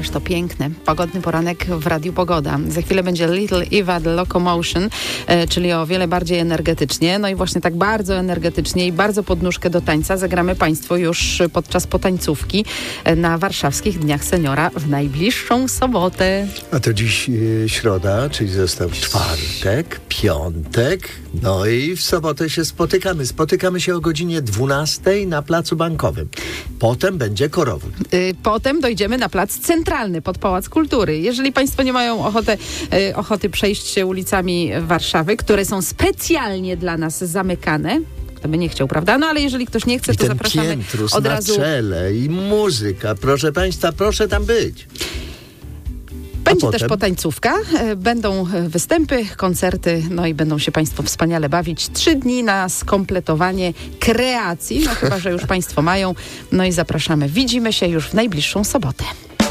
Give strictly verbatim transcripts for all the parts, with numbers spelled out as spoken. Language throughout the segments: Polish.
Ależ to piękne. Pogodny poranek w Radiu Pogoda. Za chwilę będzie Little Eva The Locomotion, e, czyli o wiele bardziej energetycznie. No i właśnie tak bardzo energetycznie i bardzo pod nóżkę do tańca zagramy Państwu już podczas potańcówki na warszawskich Dniach Seniora w najbliższą sobotę. A to dziś e, środa, czyli został czwartek, piątek, no i w sobotę się spotykamy. Spotykamy się o godzinie dwunastej na Placu Bankowym. Potem będzie korowód. Y, potem dojdziemy na Plac Centralny pod Pałac Kultury. Jeżeli Państwo nie mają ochotę, y, ochoty przejść się ulicami Warszawy, które są specjalnie dla nas zamykane, kto by nie chciał, prawda? No ale jeżeli ktoś nie chce, I to ten zapraszamy piętrus od na razu. czele i muzyka. Proszę Państwa, proszę tam być. Będzie potem? też potańcówka, e, będą występy, koncerty, no i będą się Państwo wspaniale bawić. Trzy dni na skompletowanie kreacji, no chyba, że już Państwo mają. No i zapraszamy. Widzimy się już w najbliższą sobotę.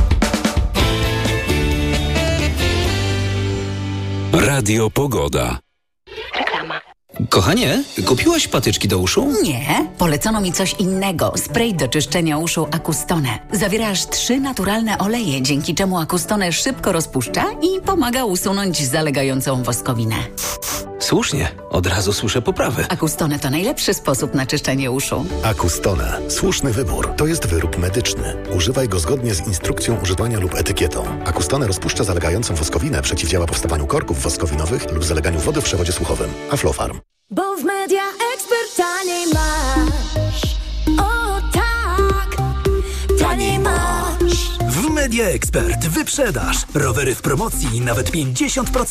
Radio Pogoda. Reklama. Kochanie, kupiłaś patyczki do uszu? Nie, polecono mi coś innego. Spray do czyszczenia uszu Acustone. Zawiera aż trzy naturalne oleje, dzięki czemu Acustone szybko rozpuszcza i pomaga usunąć zalegającą woskowinę. Słusznie, od razu słyszę poprawę. Acustone to najlepszy sposób na czyszczenie uszu. Acustone. Słuszny wybór. To jest wyrób medyczny. Używaj go zgodnie z instrukcją używania lub etykietą. Acustone rozpuszcza zalegającą woskowinę, przeciwdziała powstawaniu korków woskowinowych lub zaleganiu wody w przewodzie słuchowym. Aflofarm. Bo w Media Expert taniej masz. O tak, taniej masz. W Media Expert wyprzedaż. Rowery w promocji nawet pięćdziesiąt procent